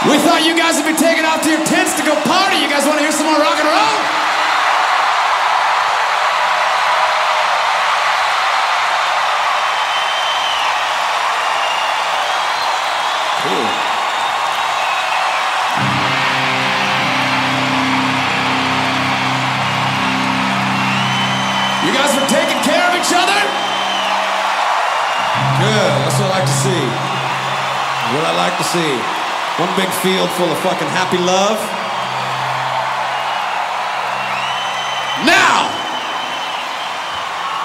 We thought you guys would be taking off to your tents to go party. You guys want to hear some more rock and roll? Cool. You guys were taking care of each other? Good, that's what I like to see. What I like to see. One big field full of fucking happy love.